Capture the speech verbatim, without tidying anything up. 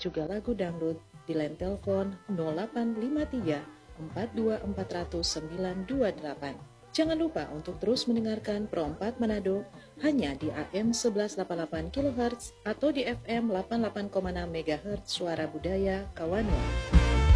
juga lagu dangdut di line telepon nol delapan lima tiga empat dua empat nol nol sembilan dua delapan. Jangan lupa untuk terus mendengarkan Pro empat Manado hanya di A M seribu seratus delapan puluh delapan kilohertz atau di F M delapan puluh delapan koma enam megahertz Suara Budaya Kawanua.